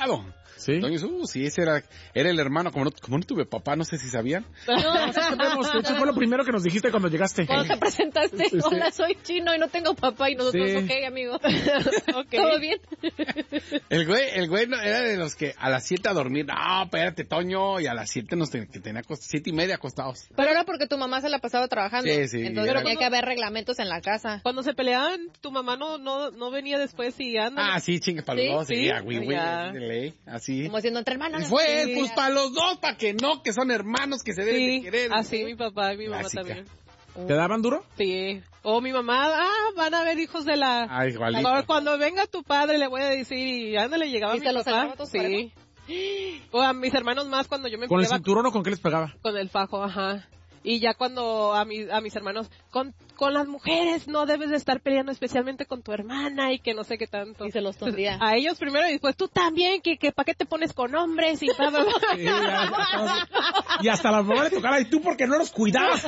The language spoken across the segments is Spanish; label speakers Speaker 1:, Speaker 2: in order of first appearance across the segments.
Speaker 1: chingado.
Speaker 2: ¿Sí?
Speaker 1: Entonces, sí, ese era el hermano, como no tuve papá, no sé si sabían.
Speaker 2: No, de hecho fue lo primero que nos dijiste cuando llegaste.
Speaker 3: Cuando te presentaste,
Speaker 2: Sí.
Speaker 3: hola, soy chino y no tengo papá, y nosotros,
Speaker 2: Sí.
Speaker 3: ok, amigo. ¿Todo bien?
Speaker 1: El güey no, era de los que a las 7 a dormir, no, espérate, Toño, y a las 7 que tenía 7:30 acostados.
Speaker 3: Pero era porque tu mamá se la pasaba trabajando.
Speaker 1: Sí.
Speaker 3: Entonces
Speaker 1: Era
Speaker 3: tenía que haber reglamentos en la casa.
Speaker 4: Cuando se peleaban, tu mamá no venía después y anda.
Speaker 1: Ah, sí, chingue para
Speaker 3: ¿Sí?
Speaker 1: los dos, sí,
Speaker 4: Sí.
Speaker 1: güey,
Speaker 4: Ya.
Speaker 1: de ley, así.
Speaker 3: Como siendo entre hermanos.
Speaker 1: Y fue,
Speaker 3: Sí.
Speaker 1: pues para los dos, para que no, que son hermanos que se deben de
Speaker 4: Sí,
Speaker 1: querer.
Speaker 4: así mi papá y mi mamá
Speaker 1: Clásica.
Speaker 4: también.
Speaker 2: ¿Te daban duro?
Speaker 4: Sí. O mi mamá, van a ver hijos de la...
Speaker 1: Ah, igualito.
Speaker 4: Ahora, cuando venga tu padre le voy a decir, y ándale, llegaba
Speaker 3: ¿Y
Speaker 4: mi
Speaker 3: se los
Speaker 4: papá.
Speaker 3: agarraba todos
Speaker 4: Sí. O a mis hermanos más cuando yo me
Speaker 2: ¿Con el
Speaker 4: peleaba
Speaker 2: cinturón o con qué les pegaba?
Speaker 4: con el fajo, ajá. Y ya cuando a mis hermanos, con las mujeres no debes de estar peleando, especialmente con tu hermana y que no sé qué tanto.
Speaker 3: Y se los tondría.
Speaker 4: A ellos primero y después tú también, que ¿para qué te pones con hombres y bla, bla, bla?
Speaker 2: Sí, y hasta la mamá le tocaba, y tú porque no los cuidaste.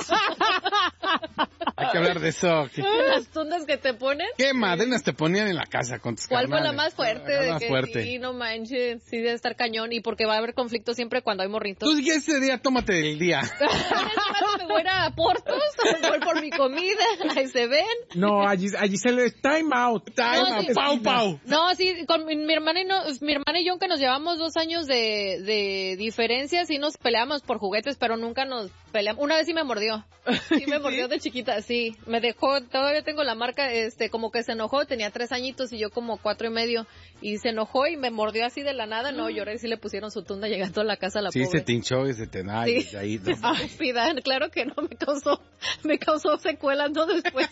Speaker 1: Hay que hablar de eso.
Speaker 3: Las tundas que te ponen.
Speaker 1: ¿Qué madenas te ponían en la casa con tus
Speaker 3: ¿Cuál fue la
Speaker 1: carnales?
Speaker 3: más fuerte?
Speaker 1: La
Speaker 3: De
Speaker 1: más
Speaker 3: que
Speaker 1: fuerte.
Speaker 3: sí, no manches, sí debe estar cañón. Y porque va a haber conflicto siempre cuando hay morritos.
Speaker 1: Tú ese día, tómate el día.
Speaker 3: Me voy a ir a Portos, voy por mi comida, ahí se ven.
Speaker 2: No, a Giselle, time out.
Speaker 1: Pau.
Speaker 3: No, sí, con mi hermana y yo, aunque nos llevamos 2 años de diferencia, sí nos peleamos por juguetes, pero nunca nos peleamos. Una vez sí me mordió. Sí me mordió de chiquita, sí. Me dejó, todavía tengo la marca, como que se enojó, tenía 3 añitos y yo como 4 y medio. Y se enojó y me mordió así de la nada. No, lloré, sí le pusieron su tunda llegando a la casa a la
Speaker 1: Sí,
Speaker 3: pobre.
Speaker 1: se te hinchó y se te... Ay,
Speaker 3: Sí.
Speaker 1: desde ahí. No.
Speaker 3: Estúpida, claro que no, me causó secuelas, ¿no? Después.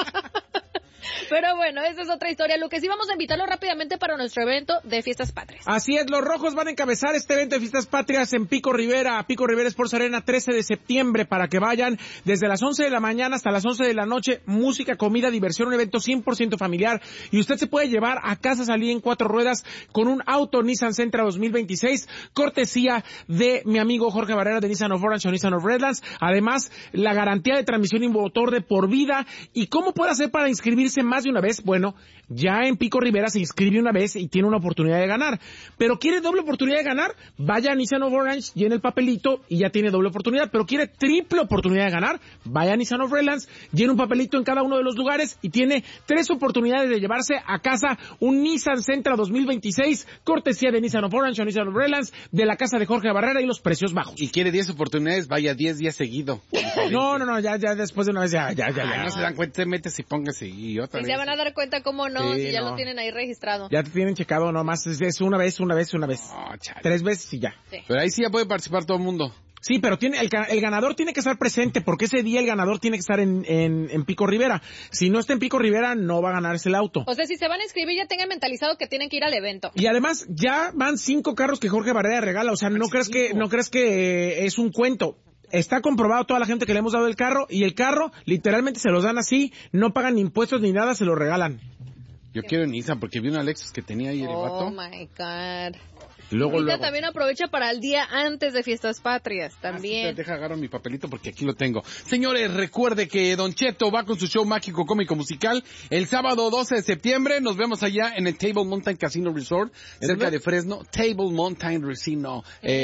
Speaker 3: Pero bueno, esa es otra historia. Lo que sí, vamos a invitarlo rápidamente para nuestro evento de Fiestas Patrias.
Speaker 2: Así es, los rojos van a encabezar este evento de Fiestas Patrias en Pico Rivera Sports Arena, 13 de septiembre, para que vayan desde las 11 de la mañana hasta las 11 de la noche, música, comida, diversión, un evento 100% familiar, y usted se puede llevar a casa salir en 4 ruedas con un auto Nissan Sentra 2026, cortesía de mi amigo Jorge Barrera de Nissan of Orange o Nissan of Redlands. Además, la garantía de transmisión y motor de por vida. ¿Y cómo puede hacer para inscribirse más de una vez? Bueno, ya en Pico Rivera se inscribe una vez y tiene una oportunidad de ganar. Pero ¿quiere doble oportunidad de ganar? Vaya a Nissan of Orange, llene el papelito y ya tiene doble oportunidad. Pero ¿quiere triple oportunidad de ganar? Vaya a Nissan of Redlands, llene un papelito en cada uno de los lugares y tiene 3 oportunidades de llevarse a casa un Nissan Sentra 2026, cortesía de Nissan of Orange o Nissan of Redlands, de la casa de Jorge Barrera, y los precios bajos.
Speaker 1: Y quiere 10 oportunidades, vaya 10 días seguido.
Speaker 2: No, ya después de una vez ya.
Speaker 1: Ay, no se dan cuenta, metes y póngase y otra
Speaker 3: Y
Speaker 1: vez.
Speaker 3: se van a dar cuenta cómo no,
Speaker 1: Sí,
Speaker 3: si ya
Speaker 1: no.
Speaker 3: lo tienen ahí registrado.
Speaker 2: Ya te tienen checado nomás, es una vez.
Speaker 1: No, chale.
Speaker 2: 3 veces y ya.
Speaker 3: Sí.
Speaker 1: Pero ahí sí ya puede participar todo el mundo.
Speaker 2: Sí, pero el ganador tiene que estar presente, porque ese día el ganador tiene que estar en Pico Rivera. Si no está en Pico Rivera, no va a ganarse el auto.
Speaker 3: O sea, si se van a inscribir, ya tengan mentalizado que tienen que ir al evento.
Speaker 2: Y además, ya van 5 carros que Jorge Barrera regala. O sea, no crees que es un cuento. Está comprobado toda la gente que le hemos dado el carro, y el carro literalmente se los dan así, no pagan ni impuestos ni nada, se lo regalan.
Speaker 1: Yo quiero en Nissan porque vi una Lexus que tenía ahí el
Speaker 3: Oh
Speaker 1: vato.
Speaker 3: my God.
Speaker 2: Luego.
Speaker 3: También aprovecha para el día antes de Fiestas Patrias, también.
Speaker 1: Deja agarro mi papelito porque aquí lo tengo. Señores, recuerde que Don Cheto va con su show mágico cómico musical el sábado 12 de septiembre. Nos vemos allá en el Table Mountain Casino Resort, cerca de Fresno. Table Mountain Casino.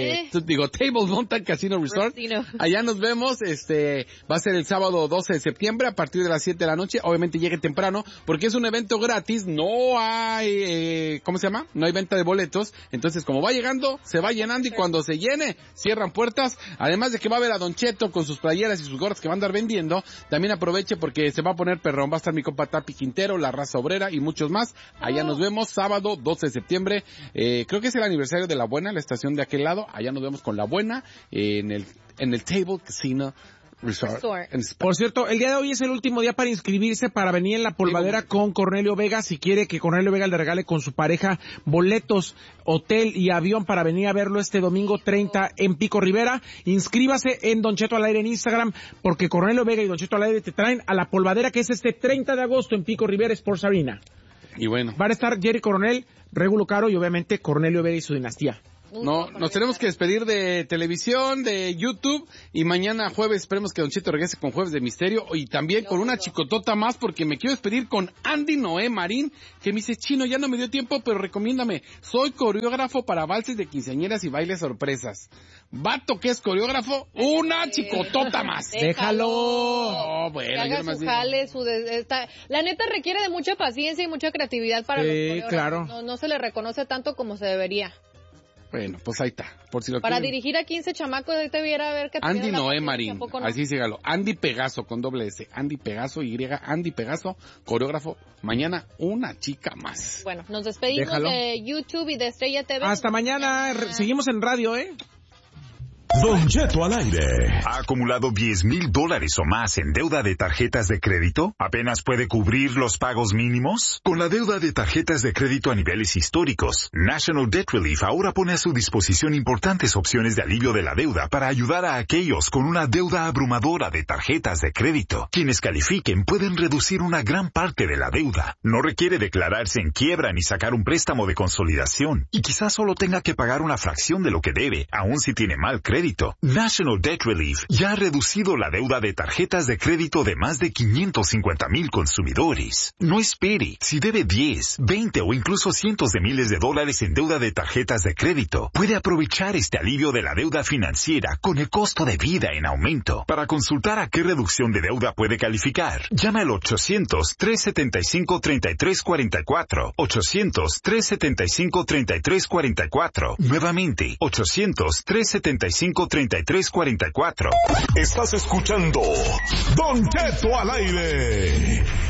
Speaker 1: Table Mountain Casino Resort.
Speaker 3: Racino.
Speaker 1: Allá nos vemos. Va a ser el sábado 12 de septiembre a partir de las 7 de la noche. Obviamente llegue temprano porque es un evento gratis. No hay, ¿cómo se llama? No hay venta de boletos. Entonces, como va llegando, se va llenando, y cuando se llene, cierran puertas. Además de que va a ver a Don Cheto con sus playeras y sus gorras que va a andar vendiendo, también aproveche porque se va a poner perrón. Va a estar mi compa Tapi Quintero, La Raza Obrera y muchos más. Allá nos vemos sábado 12 de septiembre. Creo que es el aniversario de La Buena, la estación de aquel lado. Allá nos vemos con La Buena en el Table Casino Resort.
Speaker 2: Por cierto, el día de hoy es el último día para inscribirse para venir en la polvadera con Cornelio Vega. Si quiere que Cornelio Vega le regale con su pareja boletos, hotel y avión para venir a verlo este domingo 30 en Pico Rivera, inscríbase en Don Cheto al Aire en Instagram, porque Cornelio Vega y Don Cheto al Aire te traen a la polvadera, que es este 30 de agosto en Pico Rivera Sports Arena.
Speaker 1: Y bueno.
Speaker 2: Van a estar Jerry Coronel, Regulo Caro y obviamente Cornelio Vega y su dinastía.
Speaker 1: No, nos tenemos que despedir de televisión, de YouTube, y mañana jueves esperemos que Don Cheto regrese con Jueves de Misterio, y también con una chicotota más, porque me quiero despedir con Andy Noé Marín, que me dice, Chino, ya no me dio tiempo, pero recomiéndame, soy coreógrafo para valses de quinceañeras y bailes sorpresas. Vato que es coreógrafo, una chicotota más.
Speaker 2: Déjalo.
Speaker 1: Oh, bueno,
Speaker 3: que haga su jale, la neta requiere de mucha paciencia y mucha creatividad para los coreógrafos.
Speaker 2: Claro.
Speaker 3: No se le reconoce tanto como se debería.
Speaker 1: Bueno, pues ahí está. Por si lo
Speaker 3: para
Speaker 1: quieren.
Speaker 3: dirigir a 15 chamacos, ahí te viera a ver qué
Speaker 1: Andy Noé Marín, así sígalo. Andy Pegaso con doble S. Andy Pegaso, Andy Pegaso, coreógrafo. Mañana una chica más.
Speaker 3: Bueno, nos despedimos de YouTube y de Estrella TV.
Speaker 2: Hasta mañana. Seguimos en radio,
Speaker 5: Don Cheto al aire. ¿Ha acumulado $10,000 o más en deuda de tarjetas de crédito? ¿Apenas puede cubrir los pagos mínimos? Con la deuda de tarjetas de crédito a niveles históricos, National Debt Relief ahora pone a su disposición importantes opciones de alivio de la deuda para ayudar a aquellos con una deuda abrumadora de tarjetas de crédito. Quienes califiquen pueden reducir una gran parte de la deuda. No requiere declararse en quiebra ni sacar un préstamo de consolidación. Y quizás solo tenga que pagar una fracción de lo que debe, aun si tiene mal crédito. National Debt Relief ya ha reducido la deuda de tarjetas de crédito de más de 550,000 consumidores. No espere. Si debe 10, 20 o incluso cientos de miles de dólares en deuda de tarjetas de crédito, puede aprovechar este alivio de la deuda financiera con el costo de vida en aumento. Para consultar a qué reducción de deuda puede calificar, llama al 800-375-3344. 800-375-3344. Nuevamente, 800-375-3344. Estás escuchando Don Cheto al aire.